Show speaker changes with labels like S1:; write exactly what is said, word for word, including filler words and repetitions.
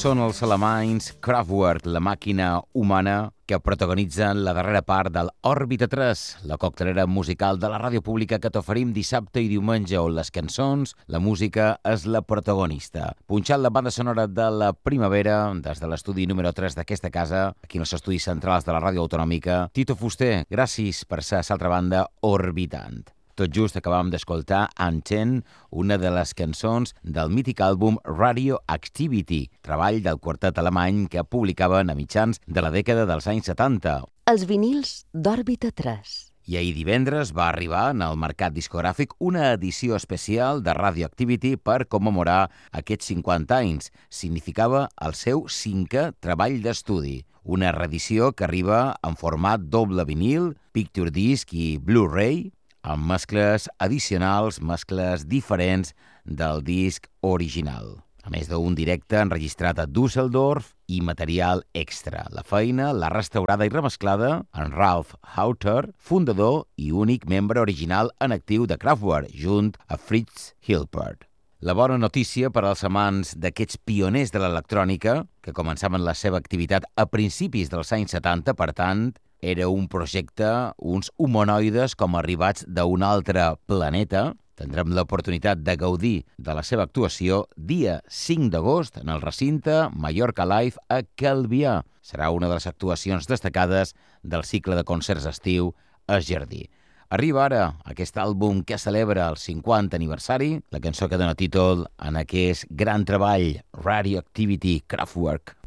S1: Són els alemanys Kraftwerk, la màquina humana, que protagonitzen la darrera part del Òrbita tres, la coctelera musical de la ràdio pública que t'oferim dissabte i diumenge, on les cançons, la música, és la protagonista. Punxant la banda sonora de la primavera, des de l'estudi número tres d'aquesta casa, aquí en els estudis centrals de la ràdio autonòmica, Tito Fuster, gràcies per ser a l'altra banda orbitant. Tot just acabàvem d'escoltar Antenne, una de les cançons del mític àlbum Radioactivity, treball del quartet alemany que publicaven a mitjans de la dècada dels anys setanta.
S2: Els vinils d'Òrbita tres.
S1: I ahir divendres va arribar en el mercat discogràfic una edició especial de Radioactivity per commemorar aquests cinquanta anys. Significava el seu cinquè treball d'estudi. Una reedició que arriba en format doble vinil, Picture Disc i Blu-ray, amb mescles addicionals, mescles diferents del disc original. A més d'un directe enregistrat a Düsseldorf i material extra. La feina l'ha restaurada i remesclada en Ralf Hauter, fundador i únic membre original en actiu de Kraftwerk, junt a Fritz Hilpert. La bona notícia per als amants d'aquests pioners de l'electrònica, que començaven la seva activitat a principis dels anys setanta, per tant, era un projecte, uns humanoides com arribats d'un altre planeta. Tindrem l'oportunitat de gaudir de la seva actuació dia cinc d'agost en el recinte Mallorca Live a Calvià. Serà una de les actuacions destacades del cicle de concerts d'estiu a Jardí. Arriba ara aquest àlbum que celebra el cinquanta aniversari, la cançó que dona títol en aquest gran treball, Radioactivity Kraftwerk.